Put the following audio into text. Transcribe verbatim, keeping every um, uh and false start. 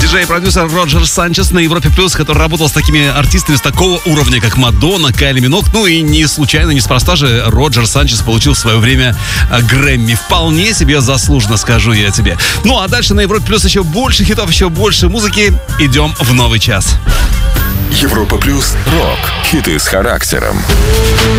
диджей и продюсер Роджер Санчес на Европе Плюс, который работал с такими артистами с такого уровня, как Мадонна, Кайли Минок. Ну и не случайно, неспроста же Роджер Санчес получил в свое время Грэмми. Вполне себе заслуженно, скажу я тебе. Ну а дальше на Европе Плюс еще больше хитов, еще больше музыки. Идем в новый час. Европа Плюс. Рок. Хиты с характером.